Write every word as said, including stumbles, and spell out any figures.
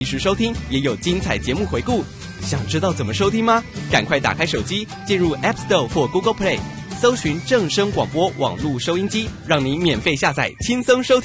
及时收听，也有精彩节目回顾。想知道怎么收听吗？赶快打开手机，进入 App Store 或 Google Play， 搜寻正声广播网络收音机，让你免费下载，轻松收听。